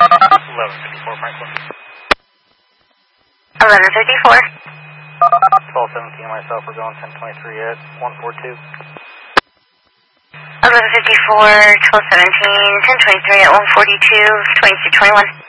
1154 Franklin. 1154. 1217 myself, we're going 1023 at 142. 1154, 1217, 1023 at 142, 2221.